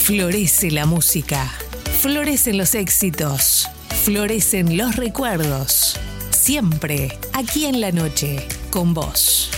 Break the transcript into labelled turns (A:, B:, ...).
A: Florece la música, florecen los éxitos, florecen los recuerdos. Siempre aquí en la noche, con vos.